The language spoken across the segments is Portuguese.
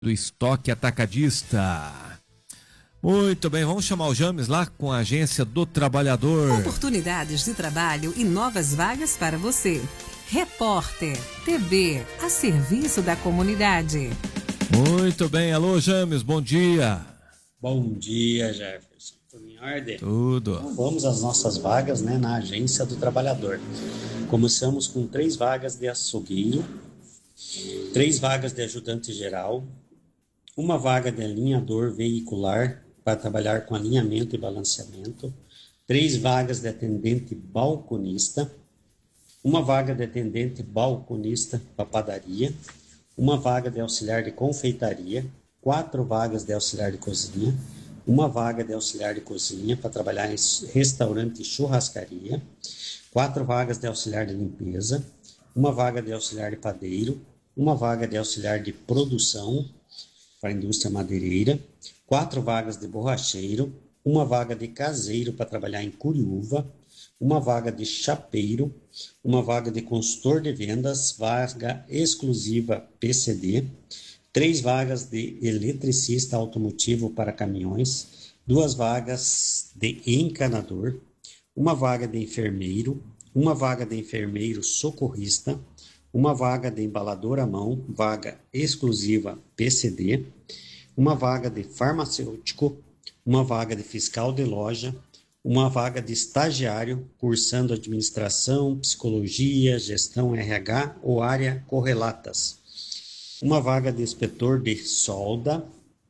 do estoque atacadista. Muito bem, vamos chamar o James lá com a Agência do Trabalhador. Oportunidades de trabalho e novas vagas para você. Repórter TB, a serviço da comunidade. Muito bem, alô James, bom dia. Bom dia, Jefferson. Tudo em ordem? Tudo. Então vamos às nossas vagas, na Agência do Trabalhador. Começamos com 3 vagas de açougueiro, 3 vagas de ajudante geral, 1 vaga de alinhador veicular para trabalhar com alinhamento e balanceamento, 3 vagas de atendente balconista, 1 vaga de atendente balconista para padaria, 1 vaga de auxiliar de confeitaria, 4 vagas de auxiliar de cozinha, 1 vaga de auxiliar de cozinha para trabalhar em restaurante e churrascaria, 4 vagas de auxiliar de limpeza, 1 vaga de auxiliar de padeiro, 1 vaga de auxiliar de produção para a indústria madeireira, 4 vagas de borracheiro, 1 vaga de caseiro para trabalhar em Curiúva, 1 vaga de chapeiro, 1 vaga de consultor de vendas, vaga exclusiva PCD, 3 vagas de eletricista automotivo para caminhões, 2 vagas de encanador, 1 vaga de enfermeiro, 1 vaga de enfermeiro socorrista, 1 vaga de embalador à mão, vaga exclusiva PCD, 1 vaga de farmacêutico, 1 vaga de fiscal de loja, 1 vaga de estagiário cursando administração, psicologia, gestão RH ou área correlatas, 1 vaga de inspetor de solda,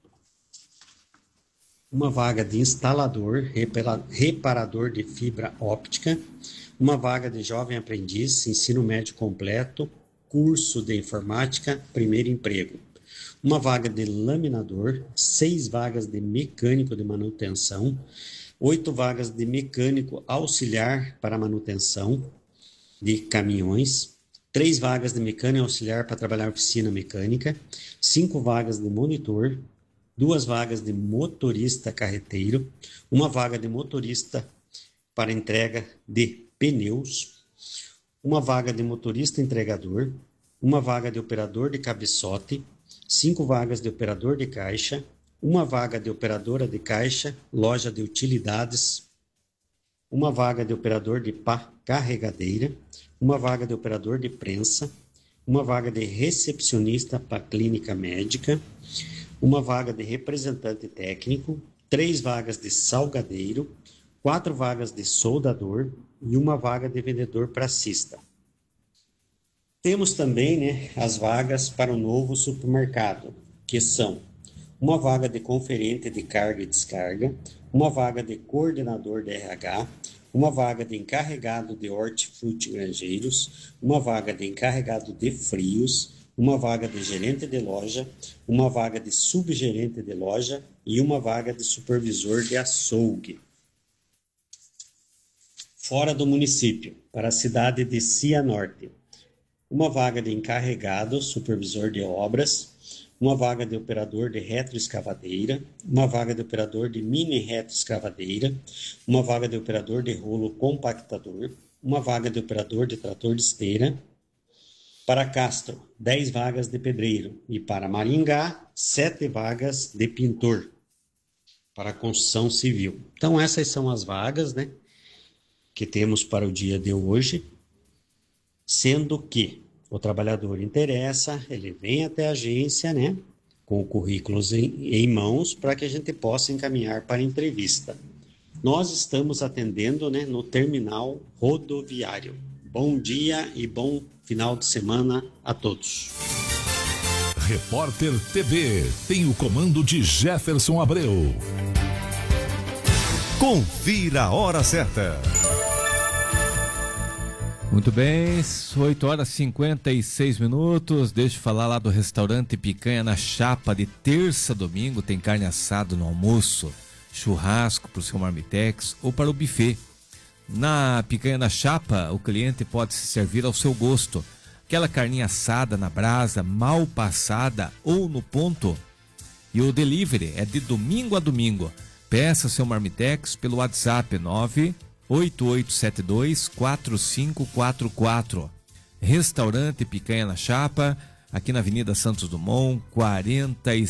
1 vaga de instalador, reparador de fibra óptica, 1 vaga de jovem aprendiz, ensino médio completo, curso de informática, primeiro emprego. 1 vaga de laminador, 6 vagas de mecânico de manutenção, 8 vagas de mecânico auxiliar para manutenção de caminhões, 3 vagas de mecânico auxiliar para trabalhar em oficina mecânica, 5 vagas de monitor, 2 vagas de motorista carreteiro, 1 vaga de motorista para entrega de pneus, 1 vaga de motorista entregador, 1 vaga de operador de cabeçote, 5 vagas de operador de caixa, 1 vaga de operadora de caixa, loja de utilidades, 1 vaga de operador de pá carregadeira, 1 vaga de operador de prensa, 1 vaga de recepcionista para clínica médica, 1 vaga de representante técnico, 3 vagas de salgadeiro, 4 vagas de soldador e 1 vaga de vendedor pracista. Temos também, as vagas para o novo supermercado, que são 1 vaga de conferente de carga e descarga, 1 vaga de coordenador de RH, 1 vaga de encarregado de hortifruti granjeiros, 1 vaga de encarregado de frios, 1 vaga de gerente de loja, 1 vaga de subgerente de loja e 1 vaga de supervisor de açougue. Fora do município, para a cidade de Cianorte, 1 vaga de encarregado, supervisor de obras, 1 vaga de operador de retroescavadeira, 1 vaga de operador de mini retroescavadeira, 1 vaga de operador de rolo compactador, 1 vaga de operador de trator de esteira. Para Castro, 10 vagas de pedreiro e para Maringá, 7 vagas de pintor para construção civil. Então essas são as vagas, que temos para o dia de hoje, sendo que o trabalhador interessa, ele vem até a agência, com o currículo em mãos, para que a gente possa encaminhar para a entrevista. Nós estamos atendendo, no terminal rodoviário. Bom dia e bom final de semana a todos. Repórter TB tem o comando de Jefferson Abreu. Confira a hora certa. Muito bem, 8h56. Deixa eu falar lá do restaurante Picanha na Chapa. De terça a domingo tem carne assada no almoço, churrasco para o seu marmitex ou para o buffet. Na Picanha na Chapa, o cliente pode se servir ao seu gosto. Aquela carninha assada na brasa, mal passada ou no ponto. E o delivery é de domingo a domingo. Peça seu marmitex pelo WhatsApp 988724544. Restaurante Picanha na Chapa aqui na Avenida Santos Dumont, 46.